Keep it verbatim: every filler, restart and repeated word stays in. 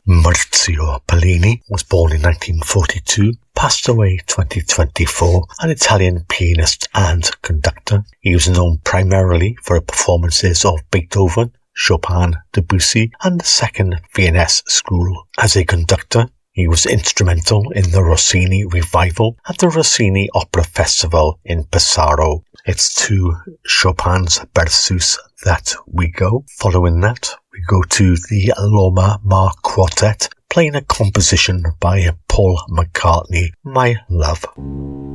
Maurizio Pollini was born in nineteen forty-two, passed away twenty twenty-four, an Italian pianist and conductor. He was known primarily for performances of Beethoven, Chopin, Debussy, and the Second Viennese School. As a conductor, he was instrumental in the Rossini revival at the Rossini Opera Festival in Pesaro. It's to Chopin's Berceuse that we go. Following that, we go to the Loma Mar Quartet, playing a composition by Paul McCartney, My Love.